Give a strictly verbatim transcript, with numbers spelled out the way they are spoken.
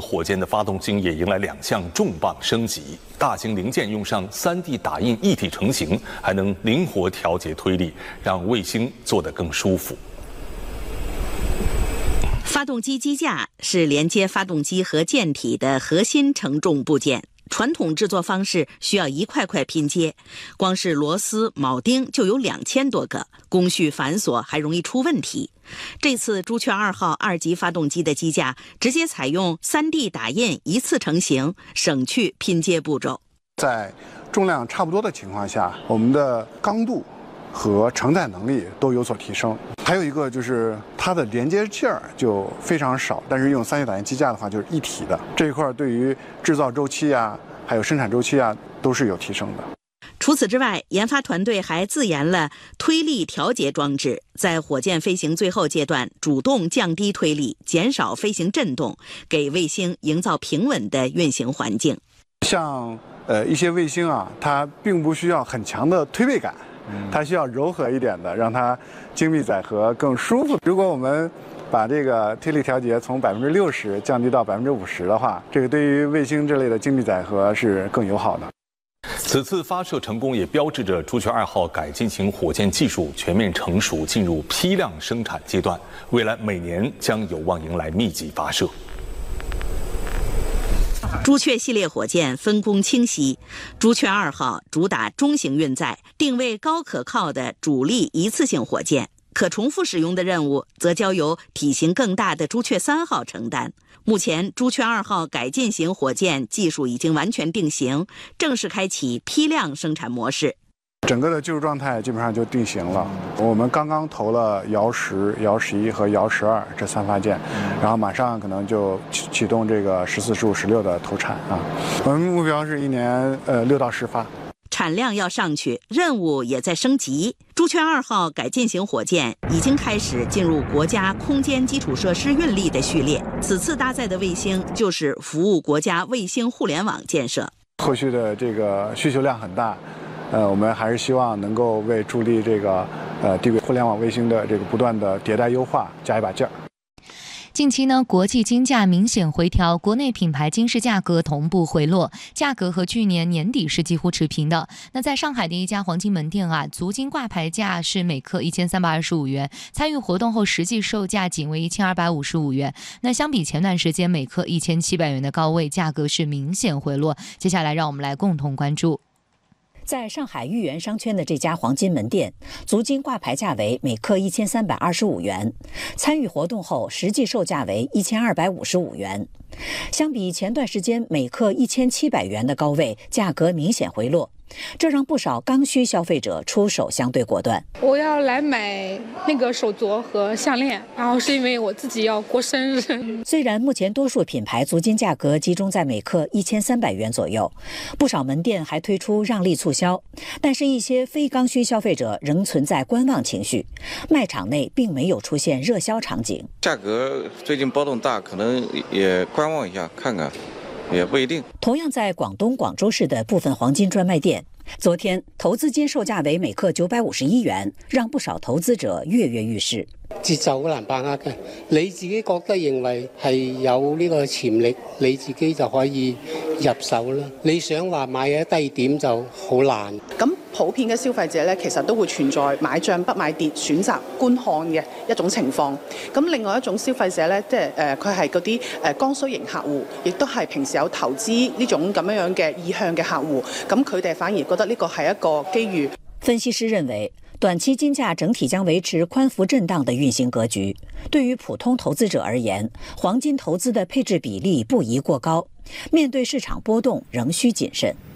火箭的发动机也迎来两项重磅升级，大型零件用上 三 D 打印一体成型，还能灵活调节推力，让卫星做得更舒服。 发动机机架是连接发动机和舰体的核心承重部件。传统制作方式需要一块块拼接，光是螺丝、铆钉就有两千多个，工序繁琐，还容易出问题。这次朱雀二号二级发动机的机架直接采用 三 D 打印一次成型，省去拼接步骤。 在重量差不多的情况下，我们的刚度和承载能力都有所提升。还有一个就是它的连接件儿就非常少，但是用 三 D 打印机架的话就是一体的，这一块对于制造周期啊，还有生产周期啊都是有提升的。 除此之外，研发团队还自研了推力调节装置，在火箭飞行最后阶段主动降低推力，减少飞行震动，给卫星营造平稳的运行环境。 像呃一些卫星啊，它并不需要很强的推背感，它需要柔和一点的，让它精密载荷更舒服。如果我们把这个推力调节从百分之六十降低到百分之五十的话，这个对于卫星这类的精密载荷是更友好的。 此次发射成功也标志着朱雀二号改进型火箭技术全面成熟，进入批量生产阶段，未来每年将有望迎来密集发射。 朱雀系列火箭分工清晰，朱雀二号主打中型运载，定位高可靠的主力一次性火箭，可重复使用的任务则交由体型更大的朱雀三号承担。目前朱雀二号改进型火箭技术已经完全定型，正式开启批量生产模式。 整个的技术状态基本上就定型了。我们刚刚投了遥十、遥十一和遥十二这三发箭，然后马上可能就启启动这个十四、十五、十六的投产啊。我们目标是一年呃六到十发。 产量要上去，任务也在升级。朱雀二号改进型火箭已经开始进入国家空间基础设施运力的序列，此次搭载的卫星就是服务国家卫星互联网建设。 后续的这个需求量很大，呃，我们还是希望能够为助力这个呃地轨互联网卫星的这个不断的迭代优化加一把劲儿。 近期呢，国际金价明显回调，国内品牌金饰价格同步回落，价格和去年年底是几乎持平的。那在上海的一家黄金门店啊，足金挂牌价是每克一千三百二十五元，参与活动后实际售价仅为一千二百五十五元。那相比前段时间每克一千七百元的高位，价格是明显回落。接下来让我们来共同关注。 在上海豫园商圈的这家黄金门店，足金挂牌价为每克一千三百二十五元，参与活动后实际售价为一千二百五十五元。相比前段时间每克一千七百元的高位，价格明显回落，这让不少刚需消费者出手相对果断。 我要来买那个手镯和项链，然后是因为我自己要过生日。 虽然目前多数品牌足金价格集中在每克一千三百元左右，不少门店还推出让利促销，但是一些非刚需消费者仍存在观望情绪，卖场内并没有出现热销场景。 价格最近波动大，可能也观望一下看看，也不一定。 同样在广东广州市的部分黄金专卖店，昨天投资金售价为每克九百五十一元，让不少投资者跃跃欲试。 節奏好難把握嘅，你自己覺得認為係有呢個潛力，你自己就可以入手啦。你想話買喺低點就好難。 咁普遍嘅消費者咧，其實都會存在買漲不買跌，選擇觀看嘅一種情況。咁另外一種消費者咧，即係誒佢係嗰啲誒剛需型客戶，亦都係平時有投資呢種咁樣樣嘅意向嘅客戶。咁佢哋反而覺得呢個係一個機遇。 分析師認為，短期金價整體將維持寬幅震盪的運行格局。對於普通投資者而言，黃金投資的配置比例不宜過高，面對市場波動仍需謹慎。